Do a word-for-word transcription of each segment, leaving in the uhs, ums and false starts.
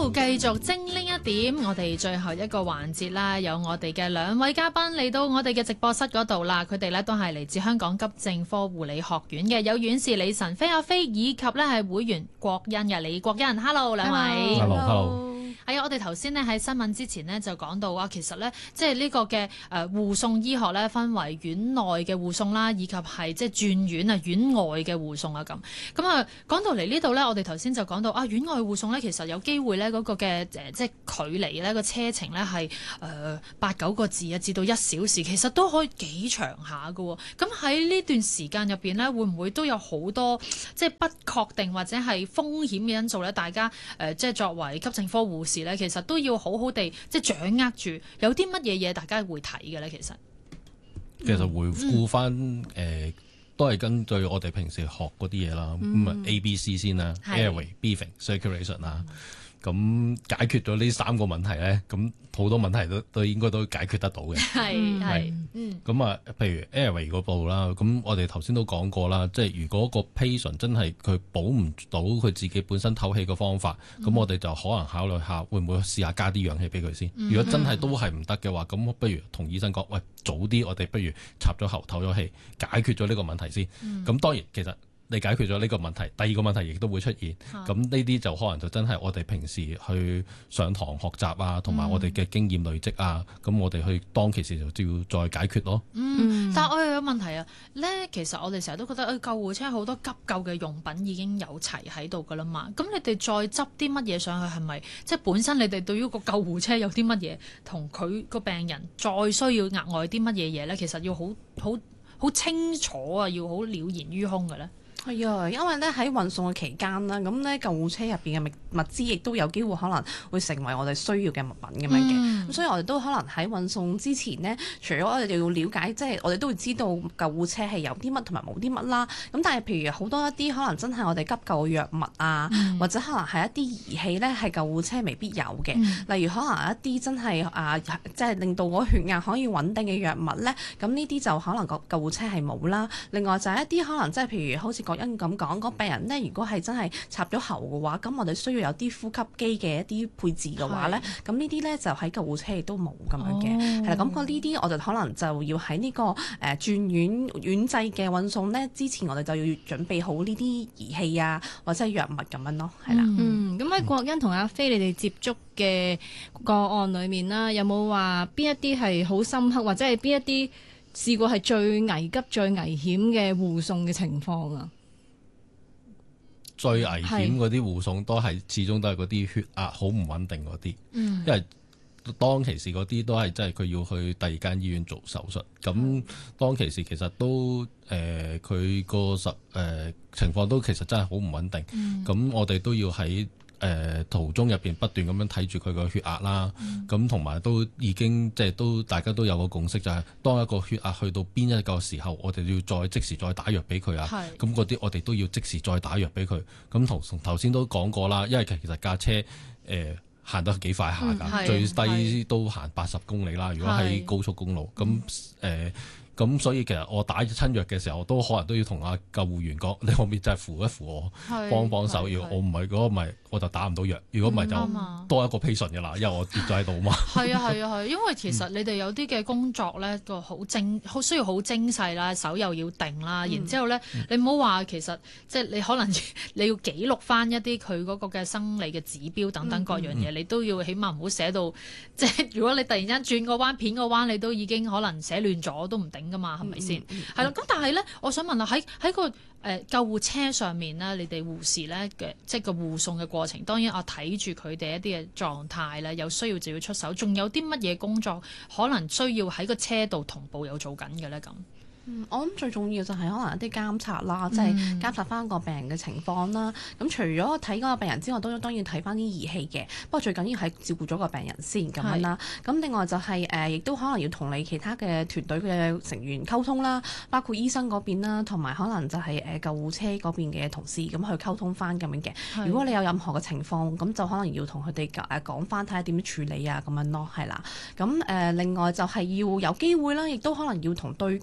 好，繼續精靈一點，我哋最後一個環節啦，有我哋嘅兩位嘉賓嚟到我哋嘅直播室嗰度啦，佢哋咧都係嚟自香港急症科護理學院嘅，有院士李晨飛阿飛，以及咧係會員郭欣嘅李國欣。Hello 兩位。 Hello Hello。 係啊，我哋頭先咧喺新聞之前呢，就講到啊，其實咧即係呢個嘅誒護送醫學咧分為院內嘅護送啦，以及係即係轉院啊院外嘅護送啊咁。咁啊講到嚟呢度咧，我哋頭先就講到啊院外護送咧，其實有機會咧嗰個嘅誒即係距離咧個車程咧係誒八九個字啊至到一小時，其實都可以幾長下㗎喎。咁喺呢段時間入邊咧，會唔會都有好多即係不確定或者係風險嘅因素咧？大家誒、呃、即係作為急症科護士咧，其實都要好好地即係掌握住有啲乜嘢嘢，大家會睇嘅咧。其實其實回顧翻誒，都係根據我哋平時學嗰啲嘢啦。咁啊、嗯、A、B、C 先啦 ，airway、breathing、circulation 啦。咁解決咗呢三個問題咧，咁好多問題都都應該都解決得到嘅。 係係嗯。咁啊，譬如 airway 嗰部啦，咁我哋頭先都講過啦，即係如果個 patient 真係佢保唔到佢自己本身唞氣嘅方法，咁、嗯、我哋就可能考慮下會唔會試下加啲氧氣俾佢先。嗯、如果真係都係唔得嘅話，咁不如同醫生講，喂，早啲我哋不如插咗喉唞咗氣，解決咗呢個問題先。咁、嗯、當然其實。你解決咗呢個問題，第二個問題亦都會出現。咁呢啲就可能就真係我哋平時去上堂學習啊，同埋我哋嘅經驗累積啊，咁、嗯、我哋去當其時就要再解決咯。 嗯，但係我又有問題啊。咧其實我哋成日都覺得，誒救護車好多急救嘅用品已經有齊喺度㗎啦嘛。咁你哋再執啲乜嘢上去，係咪即係本身你哋對於個救護車有啲乜嘢，同佢個病人再需要額外啲乜嘢嘢咧？其實要好好好清楚啊，要好了然於胸嘅咧。 係啊，因為咧喺運送嘅期間啦，咁咧救護車入邊嘅物資亦都有機會可能會成為我哋需要嘅物品咁樣嘅，咁、嗯、所以我哋都可能喺運送之前呢，除咗我哋要了解，即係我哋都會知道救護車係有啲乜同埋冇啲乜啦。咁但係譬如好多一啲可能真係我哋急救嘅藥物啊，嗯、或者可能係一啲儀器咧係救護車未必有嘅，嗯、例如可能一啲真係啊，即係令到嗰血壓可以穩定嘅藥物咧，咁呢啲就可能個救護車係冇啦。另外就係一啲可能即係譬如好似因咁講，個病人咧，如果係真係插咗喉嘅話，咁我哋需要有啲呼吸機嘅一啲配置嘅話咧，咁呢啲咧就喺救護車亦都冇咁樣嘅，係啦、哦。咁呢啲我就可能就要喺呢、這個誒、呃、轉院院制嘅運送咧之前，我哋就要準備好呢啲儀器啊，或者係藥物咁樣咯，係啦。 嗯，咁喺國欣同阿飛你哋接觸嘅個案裏面啦，有冇話邊一啲係好深刻，或者係邊一啲試過係最危急、最危險嘅護送嘅情況啊？ 最危險嗰啲護送都係始終都係嗰啲血壓好唔穩定嗰啲，嗯、因為當其時嗰啲都係真係佢要去第二間醫院做手術，咁、嗯、當其時其實都誒佢個實誒情況都其實真係好唔穩定，咁、嗯、我哋都要喺誒、呃、途中入邊不斷咁樣睇住佢個血壓啦，咁同埋都已經即係都大家都有個共識，就係當一個血壓去到邊一個時候，我哋要再即時再打藥俾佢啊。咁嗰啲我哋都要即時再打藥俾佢。咁同頭先都講過啦，因為其實架車誒、呃、行得幾快下㗎，嗯、最低都行八十公里啦。如果喺高速公路咁誒。咁所以其實我打親藥嘅時候，都可能都要同阿救護員講，你可唔可以真係扶一扶我，幫幫手？要我唔係嗰個咪我就打唔到藥。如果唔係就多一個 patient 嘅啦，因為我跌咗喺度嘛。係啊係啊係，因為其實你哋有啲嘅工作咧，個好精，好需要好精細啦，手又要定啦，然之後咧，嗯、你唔好話其實即係你可能你要記錄翻一啲佢嗰個嘅生理嘅指標等等各樣嘢，嗯、你都要起碼唔好寫到即係如果你突然間轉個彎片個彎，你都已經可能寫亂咗都唔定噶嘛，係咪先？係啦，咁但係咧，我想問下喺喺個誒、呃、救護車上面咧，你哋護士咧嘅即係個護送嘅過程，當然我睇住佢哋一啲嘅狀態咧，有需要就要出手，仲有啲乜嘢工作可能需要喺個車度同步有做緊嘅咧咁？ 嗯，我諗最重要就係可能一啲監察啦，即係監察翻個病人嘅情況啦。咁、嗯、除咗睇嗰個病人之外，都當然睇翻啲儀器嘅。不過最緊要係照顧咗個病人先咁樣啦。咁另外就係、是、誒，亦、呃、都可能要同你其他嘅團隊嘅成員溝通啦，包括醫生嗰邊啦，同埋可能就係誒救護車嗰邊嘅同事咁去溝通翻咁樣嘅。是如果你有任何嘅情況，咁就可能要同佢哋誒講翻，睇下點樣處理啊咁樣咯，係啦。咁誒、呃、另外就係要有機會啦，亦都可能要同對家即係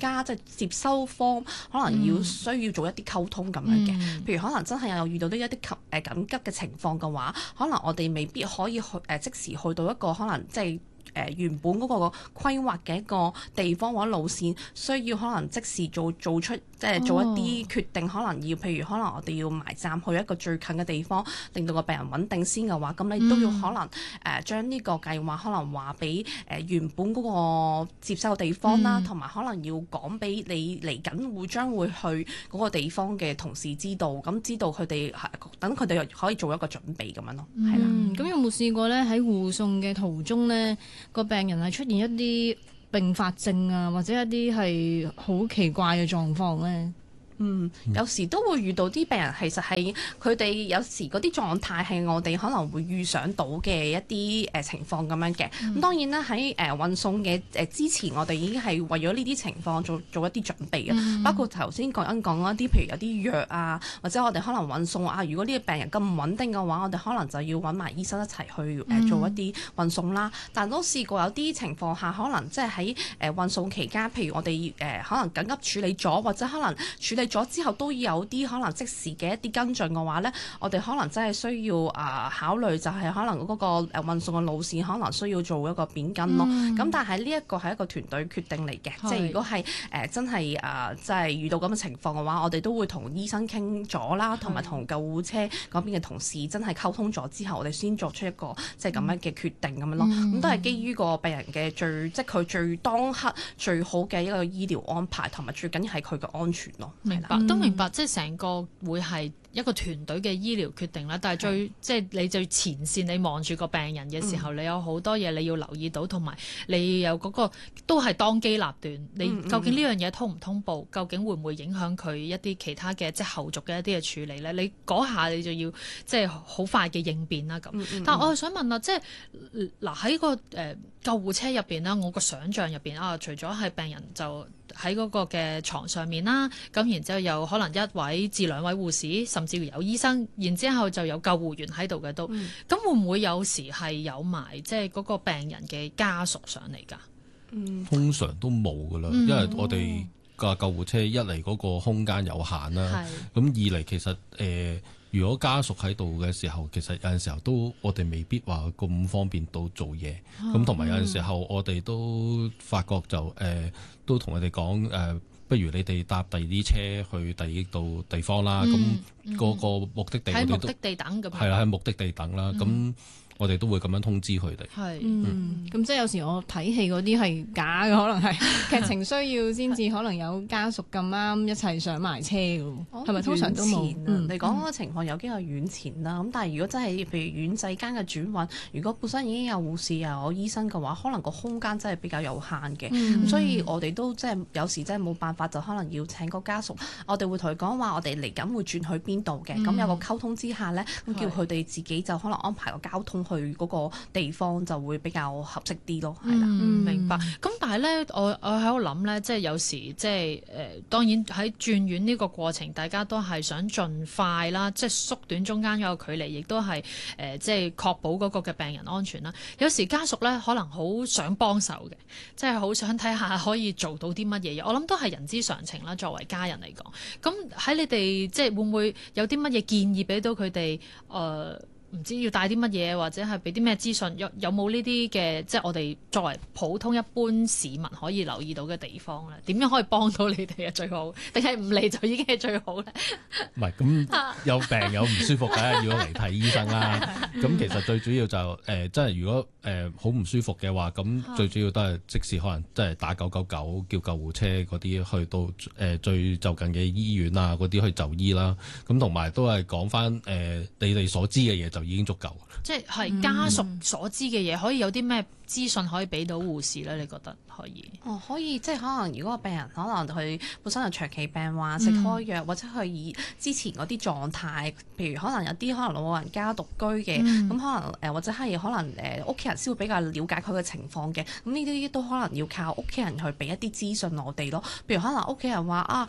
接收方可能要需要做一啲溝通咁樣嘅。嗯、譬如可能真係有遇到呢一啲急誒緊急嘅情況嘅話，可能我哋未必可以去誒、呃、即時去到一個可能即係。誒、呃、原本嗰個規劃嘅一個地方或者路線，需要可能即時做做出即係做一啲決定，可能要譬如可能我哋要埋站去一個最近嘅地方，令到個病人穩定先嘅話，咁你都要可能誒、呃、將呢個計劃可能話俾誒原本嗰個接收嘅地方啦，同埋、嗯、可能要講俾你嚟緊會將會去嗰個地方嘅同事知道，咁知道佢哋等佢哋可以做一個準備咁樣咯，係啦。 咁有冇試過咧喺護送嘅途中咧？個病人係出現一啲併發症啊，或者一啲係好奇怪嘅狀況咧。 嗯，有時都會遇到啲病人，其實係佢哋有時嗰啲狀態係我哋可能會預想到嘅一啲誒、呃、情況咁樣嘅。咁、嗯、當然啦，喺誒、呃、運送嘅誒、呃、之前，我哋已經係為咗呢啲情況做做一啲準備嘅，嗯、包括頭先講緊講一啲，譬如有啲藥啊，或者我哋可能運送啊，如果呢個病人咁唔穩定嘅話，我哋可能就要揾埋醫生一齊去誒、呃、做一啲運送啦。嗯、但都試過有啲情況下，可能即係喺誒運送期間，譬如我哋誒、呃、可能緊急處理咗，或者可能處理咗之後都有啲可能即時嘅一啲跟進嘅話咧，我哋可能真係需要啊、呃、考慮就係可能嗰個誒運送嘅路線可能需要做一個變更咯。咁、嗯、但係呢一個係一個團隊決定嚟嘅，是即係如果係誒、呃、真係啊即係遇到咁嘅情況嘅話，我哋都會同醫生傾咗啦，同埋同救護車嗰邊嘅同事真係溝通咗之後，我哋先作出一個即係咁樣嘅決定咁樣咯。咁、嗯、都係基於個病人嘅最即係佢最當刻最好嘅一個醫療安排，同埋最緊要係佢嘅安全咯。 明白。都明白，即係成個會係一個團隊嘅醫療決定啦。但係最的即係你最前線，你望住個病人嘅時候，嗯、你有好多嘢你要留意到，同埋你有嗰、嗰個都係當機立斷。你究竟呢樣嘢通唔通報？究竟會唔會影響佢一啲其他嘅即係後續嘅一啲嘅處理咧？你嗰下你就要即係好快嘅應變啦。咁，嗯嗯、但係我係想問啦，即係嗱喺個誒、呃、救護車入邊啦，我個想像入邊啊，除咗係病人就喺嗰個嘅床上面啦，咁然之後有可能一位至兩位護士，甚至乎有醫生，然之後就有救護員喺度嘅都，咁、嗯、會唔會有時係有埋即係嗰個病人嘅家屬上嚟㗎？ 嗯，通常都冇㗎啦，嗯、因為我哋個救護車一嚟嗰個空間有限啦，咁是二嚟其實誒、呃，如果家屬喺度嘅時候，其實有陣時候都我哋未必話咁方便到做嘢，咁同埋有陣時候我哋都發覺就誒、呃，都同佢哋講誒，不如你哋搭第二啲車去第二度地方啦，咁嗰、嗯、個目的地我哋都喺目的地等咁， 係啦，喺目的地等啦，咁、嗯。我哋都會咁樣通知佢哋。 係，嗯，咁即係有時我睇戲嗰啲係假嘅，可能係劇情需要先至可能有家屬咁啱一齊上埋車嘅喎，係咪、哦、通常都冇？ 嗯、你講嗰個情況有機會遠前啦，咁但係如果真係譬如院際間嘅轉運，如果本身已經有護士又有醫生嘅話，可能個空間真係比較有限嘅，咁、嗯、所以我哋都即係有時真係冇辦法，就可能要請個家屬，我哋會同佢講話，我哋嚟緊會轉去邊度嘅，咁、嗯、有個溝通之下咧，咁叫佢哋自己就可能安排個交通。去嗰個地方就會比較合適啲咯，係啦、 嗯，明白。咁但係咧，我我喺度諗咧，即係有時即係誒、呃，當然喺轉院呢個過程，大家都係想盡快啦，即係縮短中間嗰個距離，亦都係誒、呃，即係確保嗰個嘅病人安全啦。有時家屬咧可能好想幫手嘅，即係好想睇下可以做到啲乜嘢嘢。我諗都係人之常情啦，作為家人嚟講。咁喺你哋即係會唔會有啲乜嘢建議俾到佢哋誒？呃唔知要帶啲乜嘢，或者係俾啲咩資訊？有有冇呢啲嘅，即係我哋作為普通一般市民可以留意到嘅地方咧？點樣可以幫到你哋啊？最好，定係唔嚟就已經係最好咧？ 唔係咁有病有唔舒服，梗係要嚟睇醫生啦。咁其實最主要就誒、呃，真係如果誒好唔舒服嘅話，咁最主要都係即時可能即係打九九九叫救護車嗰啲去到誒、呃、最就近嘅醫院啊嗰啲去就醫啦。咁同埋都係講翻誒你哋所知嘅嘢就已經足夠，即係家屬所知嘅嘢，可以有啲咩資訊可以俾到護士咧？你覺得可以？ 哦，可以，即係可能如果個病人可能佢本身係長期病患，食開藥，嗯、或者佢以之前嗰啲狀態，譬如可能有啲可能老人家獨居嘅，咁、嗯、可能誒或者係可能誒屋企人先會比較了解佢嘅情況嘅，咁呢啲都可能要靠屋企人去俾一啲資訊我哋咯。譬如可能屋企人話啊。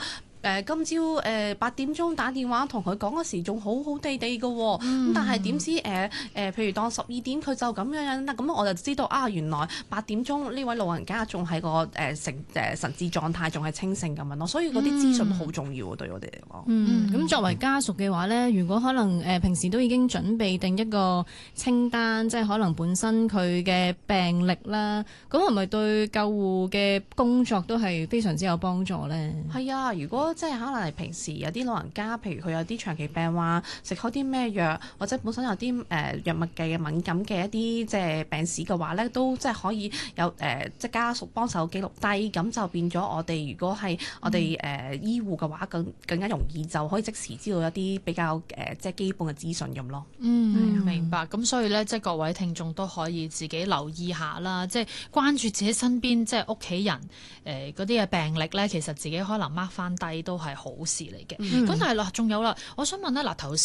誒今朝誒八點鐘打電話同佢講嗰時仲好好地地嘅喎，咁、 嗯、 但係點知誒誒、呃呃、譬如當十二點佢就咁樣樣啦，咁我就知道啊，原來八點鐘呢位老人家仲喺個誒、呃、神誒神智狀態仲係清醒咁樣咯，所以嗰啲資訊都好重要對我哋嚟講。 嗯，咁、嗯、作為家屬嘅話咧，如果可能誒、呃、平時都已經準備定一個清單，即係可能本身佢嘅病歷啦，咁係咪對救護嘅工作都係非常之有幫助咧？ 係啊，如果即係可能係平時有啲老人家，譬如佢有啲長期病患，食開啲咩藥，或者本身有啲誒、呃、藥物嘅敏感嘅一啲即係病史嘅話咧，都即係可以有誒、呃、即係家屬幫手記錄低，咁就變咗我哋如果係我哋誒、呃、醫護嘅話，更更加容易就可以即時知道一啲比較誒、呃、即係基本嘅資訊咁咯。 嗯， 嗯明白。咁所以咧，即係各位聽眾都可以自己留意下啦，即係關注自己身邊即係屋企人誒嗰啲嘅病歷咧，其實自己可能 mark 翻低都係好事嚟嘅。咁、 嗯、 但係啦，仲有啦，我想問咧，嗱頭